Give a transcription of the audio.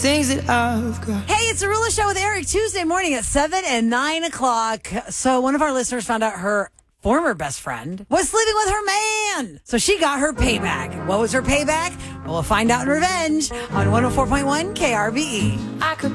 things that I've got. Hey, it's the Rula Show with Eric, Tuesday morning at 7 and 9 o'clock. So one of our listeners found out her former best friend was sleeping with her man. So she got her payback. What was her payback? Well, we'll find out in Revenge on 104.1 KRBE. I could